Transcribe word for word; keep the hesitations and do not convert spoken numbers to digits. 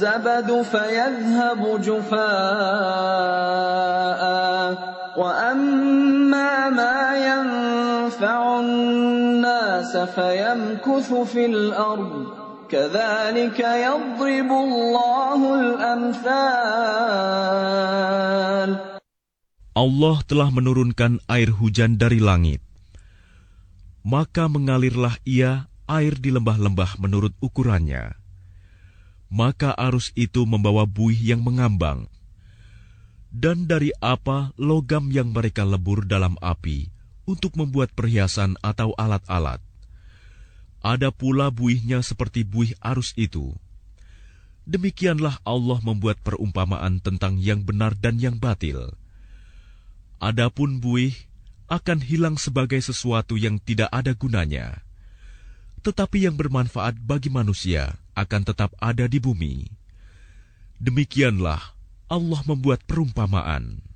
الزبد فيذهب جفاء وأما ما ينفع الناس فيمكث في الأرض كذلك يضرب الله الأمثال. Allah telah menurunkan air hujan dari langit. Maka mengalirlah ia air di lembah-lembah menurut ukurannya. Maka arus itu membawa buih yang mengambang. Dan dari apa logam yang mereka lebur dalam api untuk membuat perhiasan atau alat-alat. Ada pula buihnya seperti buih arus itu. Demikianlah Allah membuat perumpamaan tentang yang benar dan yang batil. Adapun buih akan hilang sebagai sesuatu yang tidak ada gunanya. Tetapi yang bermanfaat bagi manusia akan tetap ada di bumi. Demikianlah Allah membuat perumpamaan.